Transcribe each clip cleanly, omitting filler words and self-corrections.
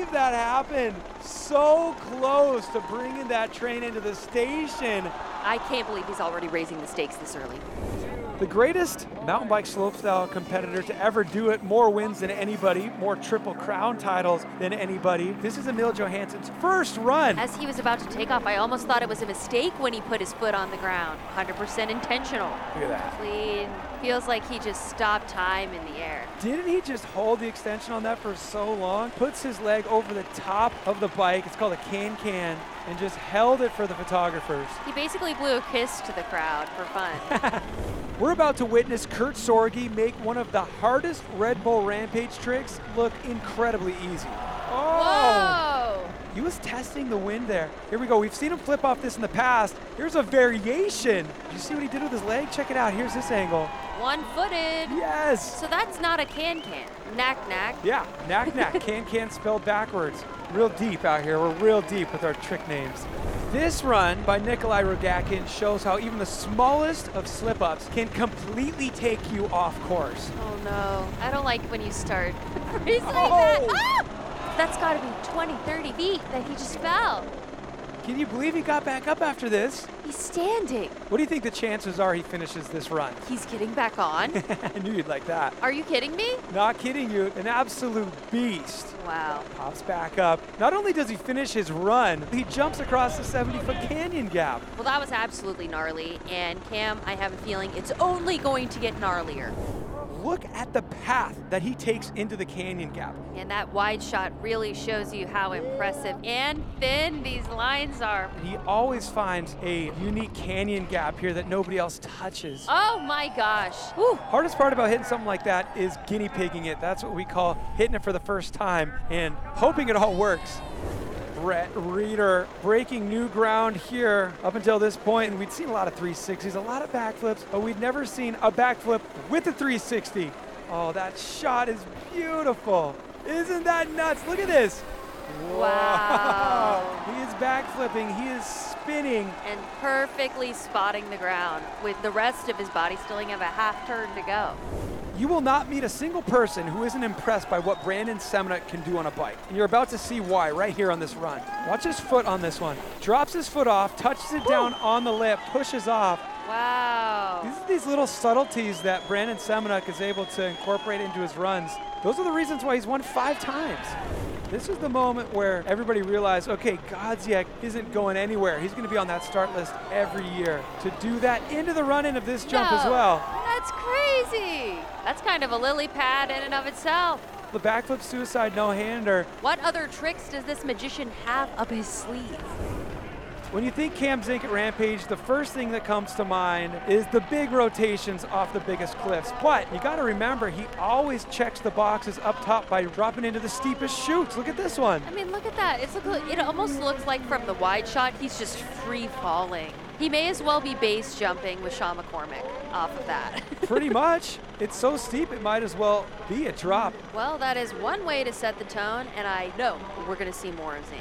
believe that happened. So close to bringing that train into the station. I can't believe he's already raising the stakes this early. The greatest mountain bike slopestyle competitor to ever do it, more wins than anybody, more Triple Crown titles than anybody. This is Emil Johansson's first run. As he was about to take off, I almost thought it was a mistake when he put his foot on the ground. 100% intentional. Look at that. Clean. Feels like he just stopped time in the air. Didn't he just hold the extension on that for so long? Puts his leg over the top of the bike, it's called a can-can, and just held it for the photographers. He basically blew a kiss to the crowd for fun. We're about to witness Kurt Sorge make one of the hardest Red Bull Rampage tricks look incredibly easy. Oh! Whoa! He was testing the wind there. Here we go. We've seen him flip off this in the past. Here's a variation. Did you see what he did with his leg? Check it out. Here's this angle. One-footed. Yes. So that's not a can-can. Knack-knack. Yeah, knack-knack. Can-can spelled backwards. Real deep out here. We're real deep with our trick names. This run by Nikolai Rogakin shows how even the smallest of slip-ups can completely take you off course. Oh no, I don't like when you start racing that. Ah! That's gotta be 20, 30 feet that he just fell. Can you believe he got back up after this? He's standing. What do you think the chances are he finishes this run? He's getting back on. I knew you'd like that. Are you kidding me? Not kidding you, an absolute beast. Wow. Pops back up. Not only does he finish his run, he jumps across the 70-foot canyon gap. Well, that was absolutely gnarly. And Cam, I have a feeling it's only going to get gnarlier. Look at the path that he takes into the canyon gap. And that wide shot really shows you how impressive and thin these lines are. He always finds a unique canyon gap here that nobody else touches. Oh my gosh. Whew. Hardest part about hitting something like that is guinea pigging it. That's what we call hitting it for the first time and hoping it all works. Brett Reeder breaking new ground here up until this point, and we'd seen a lot of 360s, a lot of backflips, but we'd never seen a backflip with a 360. Oh, that shot is beautiful. Isn't that nuts? Look at this. Wow. He is backflipping, he is spinning. And perfectly spotting the ground with the rest of his body still have a half turn to go. You will not meet a single person who isn't impressed by what Brandon Semenuk can do on a bike. And you're about to see why right here on this run. Watch his foot on this one. Drops his foot off, touches it down on the lip, pushes off. Wow. These are these little subtleties that Brandon Semenuk is able to incorporate into his runs. Those are the reasons why he's won 5 times. This is the moment where everybody realized, okay, Godziak isn't going anywhere. He's going to be on that start list every year. To do that into the run-in of this jump as well. That's crazy. That's kind of a lily pad in and of itself. The backflip suicide no-hander. What other tricks does this magician have up his sleeve? When you think Cam Zink at Rampage, the first thing that comes to mind is the big rotations off the biggest cliffs. But you gotta remember, he always checks the boxes up top by dropping into the steepest chutes. Look at this one. I mean, look at that. It almost looks like from the wide shot, he's just free falling. He may as well be base jumping with Sean McCormick off of that. Pretty much. It's so steep, it might as well be a drop. Well, that is one way to set the tone, and I know we're gonna see more of Zink.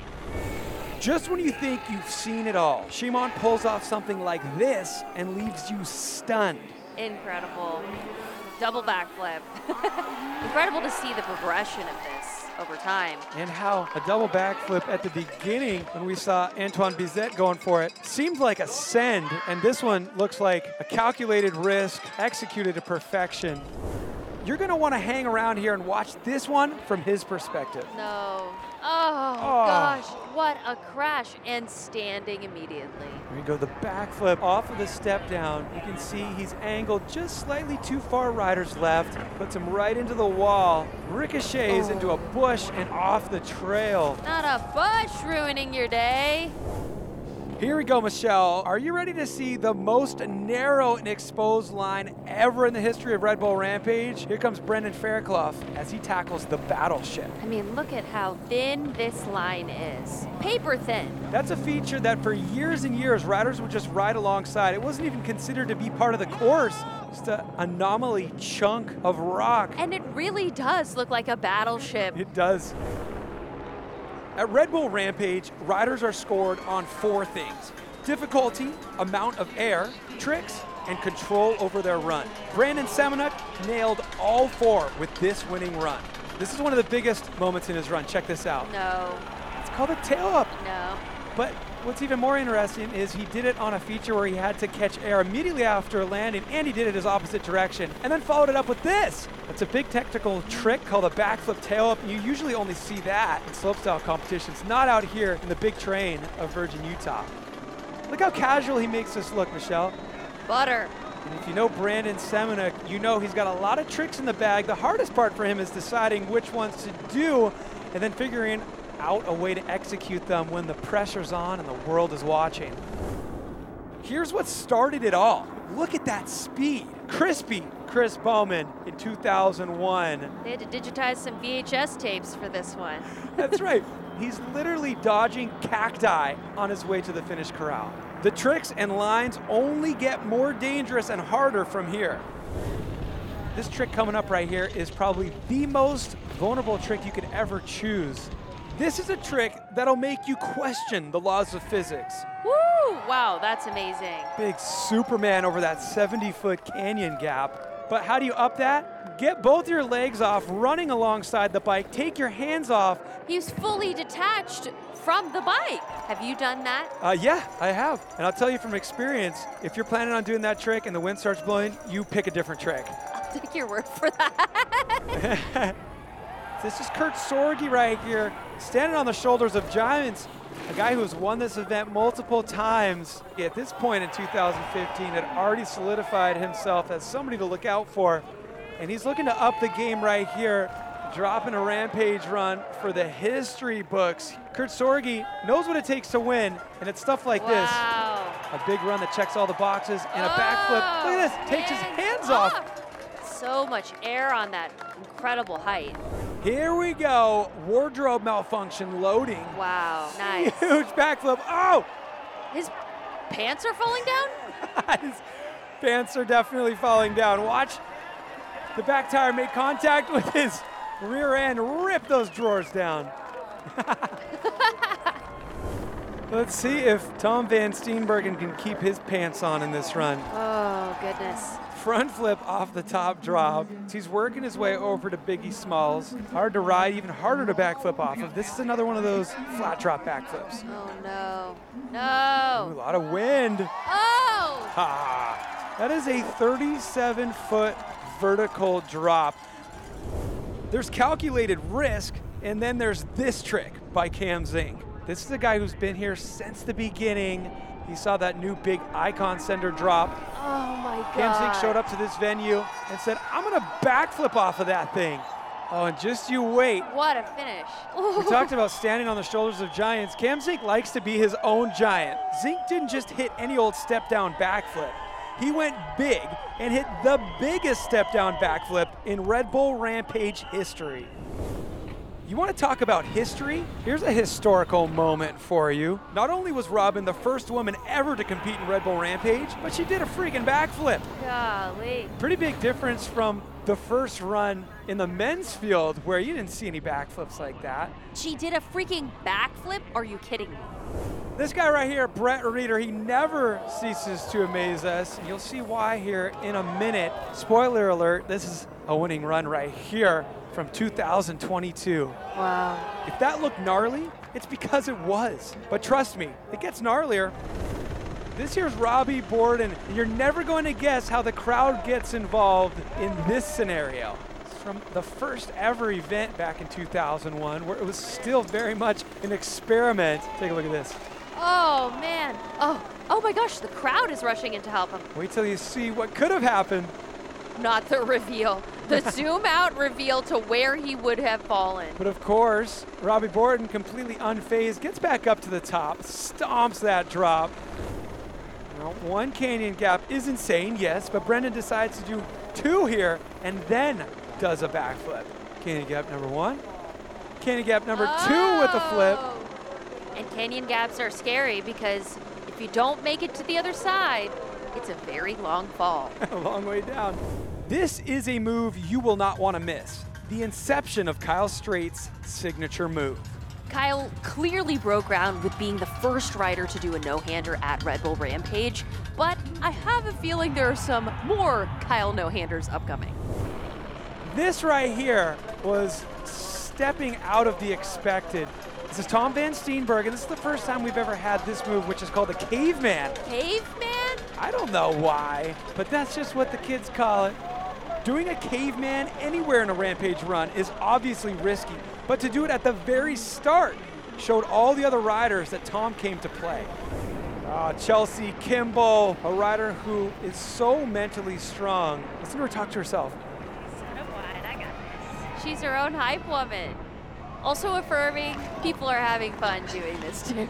Just when you think you've seen it all, Shimon pulls off something like this and leaves you stunned. Incredible. Double backflip. Incredible to see the progression of this over time. And how a double backflip at the beginning, when we saw Antoine Bizet going for it, seemed like a send, and this one looks like a calculated risk, executed to perfection. You're gonna wanna hang around here and watch this one from his perspective. No. Oh, gosh, what a crash, and standing immediately. Here we go, the backflip off of the step down. You can see he's angled just slightly too far rider's left, puts him right into the wall, ricochets into a bush and off the trail. Not a bush ruining your day. Here we go, Michelle. Are you ready to see the most narrow and exposed line ever in the history of Red Bull Rampage? Here comes Brendan Fairclough as he tackles the battleship. I mean, look at how thin this line is. Paper thin. That's a feature that for years and years, riders would just ride alongside. It wasn't even considered to be part of the course. Just an anomaly chunk of rock. And it really does look like a battleship. It does. At Red Bull Rampage, riders are scored on 4 things: difficulty, amount of air, tricks, and control over their run. Brandon Semenuk nailed all 4 with this winning run. This is one of the biggest moments in his run. Check this out. No, It's called a tail up. no. But what's even more interesting is he did it on a feature where he had to catch air immediately after landing, and he did it his opposite direction, and then followed it up with this. It's a big technical trick called a backflip tail up, and you usually only see that in slopestyle competitions, not out here in the big terrain of Virgin, Utah. Look how casual he makes this look, Michelle. Butter. And if you know Brandon Semenuk, you know he's got a lot of tricks in the bag. The hardest part for him is deciding which ones to do and then figuring out a way to execute them when the pressure's on and the world is watching. Here's what started it all. Look at that speed. Crispy Chris Bowman in 2001. They had to digitize some VHS tapes for this one. That's right. He's literally dodging cacti on his way to the finish corral. The tricks and lines only get more dangerous and harder from here. This trick coming up right here is probably the most vulnerable trick you could ever choose. This is a trick that'll make you question the laws of physics. Woo! Wow, that's amazing. Big Superman over that 70-foot canyon gap. But how do you up that? Get both your legs off running alongside the bike. Take your hands off. He's fully detached from the bike. Have you done that? Yeah, I have. And I'll tell you from experience, if you're planning on doing that trick and the wind starts blowing, you pick a different trick. I'll take your word for that. This is Kurt Sorge right here, standing on the shoulders of giants, a guy who's won this event multiple times. At this point in 2015, had already solidified himself as somebody to look out for, and he's looking to up the game right here, dropping a Rampage run for the history books. Kurt Sorge knows what it takes to win, and it's stuff like this. Wow. A big run that checks all the boxes, and a backflip. Look at this, takes his hands off. So much air on that incredible height. Here we go, wardrobe malfunction loading. Wow, nice. Huge backflip. Oh! His pants are falling down? His pants are definitely falling down. Watch. The back tire made contact with his rear end, rip those drawers down. Let's see if Tom Van Steenbergen can keep his pants on in this run. Oh, goodness. Front flip off the top drop. He's working his way over to Biggie Smalls. Hard to ride, even harder to backflip off of. This is another one of those flat drop backflips. Oh, no. Ooh, No. a lot of wind. Oh! Ha! That is a 37-foot vertical drop. There's calculated risk, and then there's this trick by Cam Zink. This is a guy who's been here since the beginning. He saw that new big icon sender drop. Oh, my God. Cam Zink showed up to this venue and said, I'm going to backflip off of that thing. Oh, and just you wait. What a finish. We talked about standing on the shoulders of giants. Cam Zink likes to be his own giant. Zink didn't just hit any old step-down backflip. He went big and hit the biggest step-down backflip in Red Bull Rampage history. You want to talk about history? Here's a historical moment for you. Not only was Robin the first woman ever to compete in Red Bull Rampage, but she did a freaking backflip. Golly. Pretty big difference from the first run in the men's field where you didn't see any backflips like that. She did a freaking backflip? Are you kidding me? This guy right here, Brett Reeder, he never ceases to amaze us. You'll see why here in a minute. Spoiler alert, this is a winning run right here from 2022. Wow. If that looked gnarly, it's because it was. But trust me, it gets gnarlier. This here's Robbie Borden, and you're never going to guess how the crowd gets involved in this scenario. It's from the first ever event back in 2001, where it was still very much an experiment. Take a look at this. Oh, man. Oh my gosh, the crowd is rushing in to help him. Wait till you see what could have happened. Not the reveal. The zoom out reveal to where he would have fallen. But of course, Robbie Borden, completely unfazed, gets back up to the top, stomps that drop. Now, one canyon gap is insane, yes, but Brendan decides to do two here and then does a backflip. Canyon gap number one. Canyon gap number two with a flip. And canyon gaps are scary because if you don't make it to the other side, it's a very long fall. A long way down. This is a move you will not want to miss. The inception of Kyle Straight's signature move. Kyle clearly broke ground with being the first rider to do a no-hander at Red Bull Rampage, but I have a feeling there are some more Kyle no-handers upcoming. This right here was stepping out of the expected. This is Tom Van Steenberg, and this is the first time we've ever had this move, which is called the caveman. Caveman? I don't know why, but that's just what the kids call it. Doing a caveman anywhere in a Rampage run is obviously risky, but to do it at the very start showed all the other riders that Tom came to play. Chelsea Kimball, a rider who is so mentally strong. Listen to her talk to herself. She's her own hype woman. Also affirming people are having fun doing this too.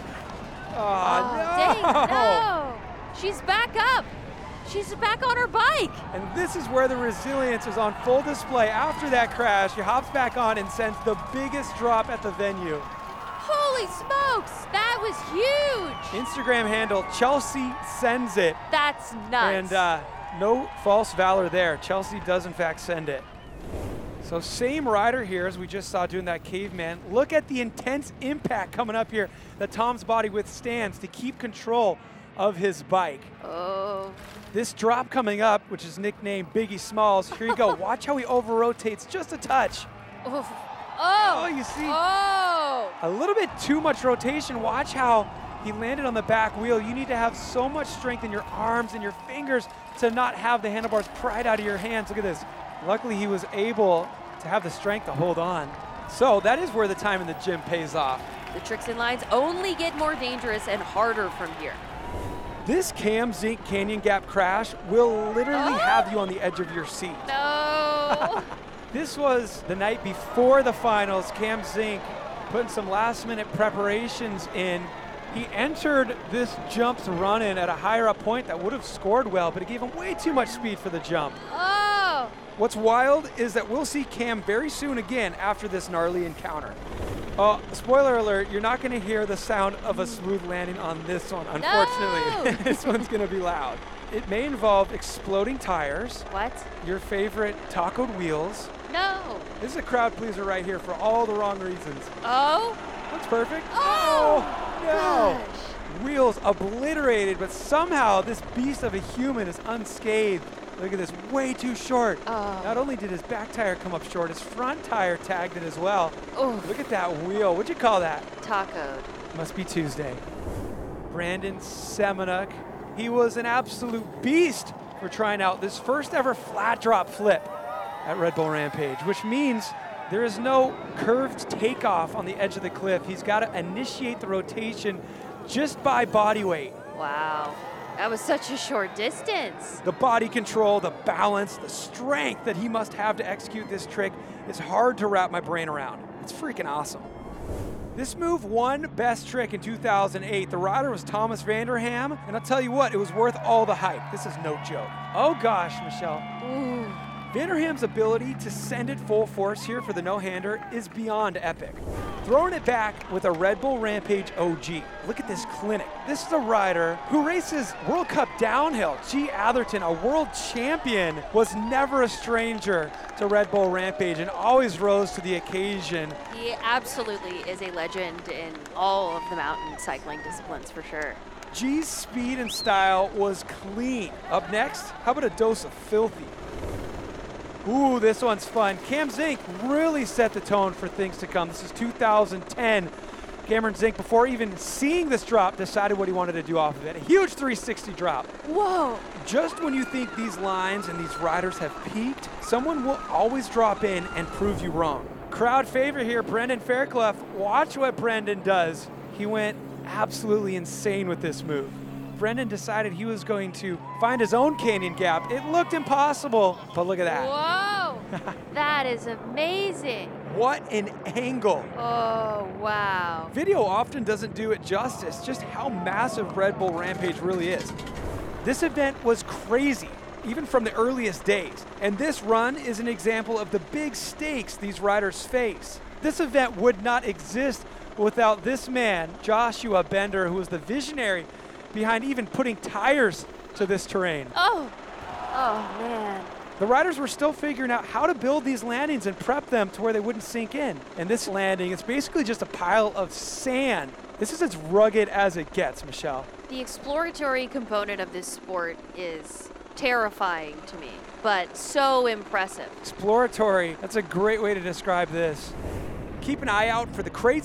Oh, no! Dang, no! She's back up. She's back on her bike. And this is where the resilience is on full display. After that crash, she hops back on and sends the biggest drop at the venue. Holy smokes, that was huge. Instagram handle, Chelsea Sends It. That's nuts. And no false valor there. Chelsea does in fact send it. So same rider here as we just saw doing that caveman. Look at the intense impact coming up here that Tom's body withstands to keep control of his bike. Oh. This drop coming up, which is nicknamed Biggie Smalls, here you go. Watch how he over-rotates just a touch. Oof. Oh, you see? Oh. A little bit too much rotation. Watch how he landed on the back wheel. You need to have so much strength in your arms and your fingers to not have the handlebars pried out of your hands. Look at this. Luckily, he was able to have the strength to hold on. So that is where the time in the gym pays off. The tricks and lines only get more dangerous and harder from here. This Cam Zink Canyon Gap crash will literally have you on the edge of your seat. No. This was the night before the finals. Cam Zink putting some last-minute preparations in. He entered this jumps running at a higher up point that would have scored well, but it gave him way too much speed for the jump. Oh. What's wild is that we'll see Cam very soon again after this gnarly encounter. Spoiler alert, you're not going to hear the sound of a smooth landing on this one, unfortunately. No. This one's going to be loud. It may involve exploding tires. What? Your favorite tacoed wheels. No. This is a crowd pleaser right here for all the wrong reasons. Oh. Looks perfect. Oh. No. Gosh. Wheels obliterated, but somehow this beast of a human is unscathed. Look at this, way too short. Oh. Not only did his back tire come up short, his front tire tagged it as well. Oh. Look at that wheel. What'd you call that? Tacoed. Must be Tuesday. Brandon Semenuk. He was an absolute beast for trying out this first ever flat drop flip at Red Bull Rampage, which means there is no curved takeoff on the edge of the cliff. He's got to initiate the rotation just by body weight. Wow. That was such a short distance. The body control, the balance, the strength that he must have to execute this trick is hard to wrap my brain around. It's freaking awesome. This move won Best Trick in 2008. The rider was Thomas Vanderham, and I'll tell you what, it was worth all the hype. This is no joke. Oh gosh, Michelle. Ooh. Vanderham's ability to send it full force here for the no-hander is beyond epic. Throwing it back with a Red Bull Rampage OG. Look at this clinic. This is a rider who races World Cup downhill. G. Atherton, a world champion, was never a stranger to Red Bull Rampage and always rose to the occasion. He absolutely is a legend in all of the mountain cycling disciplines for sure. G's speed and style was clean. Up next, how about a dose of filthy? Ooh, this one's fun. Cam Zink really set the tone for things to come. This is 2010. Cameron Zink, before even seeing this drop, decided what he wanted to do off of it. A huge 360 drop. Whoa. Just when you think these lines and these riders have peaked, someone will always drop in and prove you wrong. Crowd favorite here, Brendan Fairclough. Watch what Brendan does. He went absolutely insane with this move. Brendan decided he was going to find his own canyon gap. It looked impossible, but look at that. Whoa. That is amazing. What an angle. Oh, wow. Video often doesn't do it justice, just how massive Red Bull Rampage really is. This event was crazy, even from the earliest days. And this run is an example of the big stakes these riders face. This event would not exist without this man, Joshua Bender, who was the visionary behind even putting tires to this terrain. Oh man. The riders were still figuring out how to build these landings and prep them to where they wouldn't sink in. And this landing, it's basically just a pile of sand. This is as rugged as it gets, Michelle. The exploratory component of this sport is terrifying to me, but so impressive. Exploratory, that's a great way to describe this. Keep an eye out for the crazy